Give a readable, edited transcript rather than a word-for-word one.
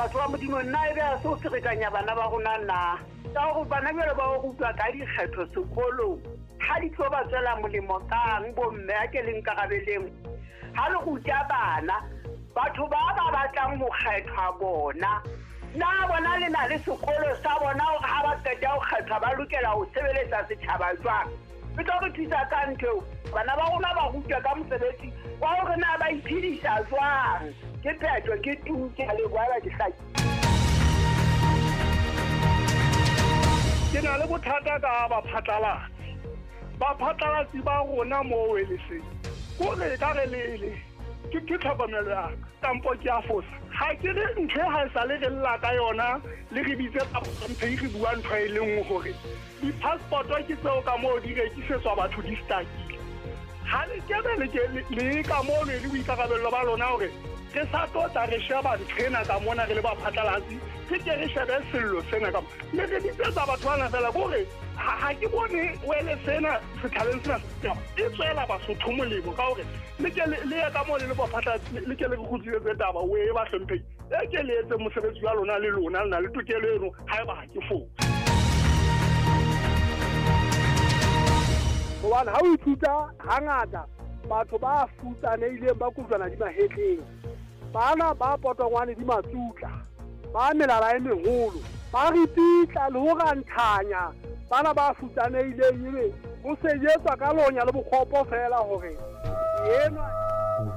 batho ba modimo nna ebe a se o ferekanya bana ba rona na ka gore bana bjale ba go utlwa ka dikgetho sekolong ha di tlo ba tswela molemo kang bomme a ke leng karabeleng ha le go ja bana batho ba batlang go kgethwa bona na bona le na le sekolo sa bona gore ha ba qeta go kgethwa ba lokela go sebeletsa setšhaba jwang e tlo re thusa ka ntho bana ba rona ba rutwa ka mosebetsi wa gore na ba iphedisa jwang ke phetho ke tuke a le boela dihlaki ke na le bothata ka baphatlalatsi ba rona mo weleseng kore ka re lele ke tlhokomelo ya kampo ke a fosa ga ke re ntho ha e sa le re lla ka yona le re bitse mphe re bua ntho e leng gore di-passport ke tseo ka moo di rekisetswa batho di stakile ha le kebe le ka moo le boikarabello ba lona gore re sa tota re sheba nthena ka mona re le baphatlalatsi ke ke re shebe sello sena ka le re ditsetsa batho bana fela kore ha ke bone wele sena sethaleng sena e tswela basotho molemo ka gore le ye ka moo le baphatlalatsi le ke le kgutletse taba o e ba hlomphei e ke le etse mosebetsi wa lona le lona le na le tokelo eno ha e ba ha ke fosa gobane ha o ithuta hangata batho ba futsaneileng ba kutlwana di mahetleng bana ba potongwane di matsutla ba melala e meholo ba ripitla le ho ganthanya bana ba futsaneileng ebe ho sejetswa ka lonya le bokgopo fela hore enwa